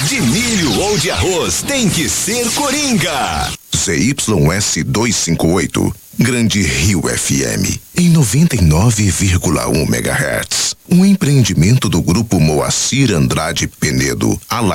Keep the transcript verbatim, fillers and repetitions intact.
De milho ou de arroz, tem que ser Coringa. Z Y S duzentos e cinquenta e oito, Grande Rio F M, em noventa e nove vírgula um megahertz. Um empreendimento do Grupo Moacir Andrade Penedo,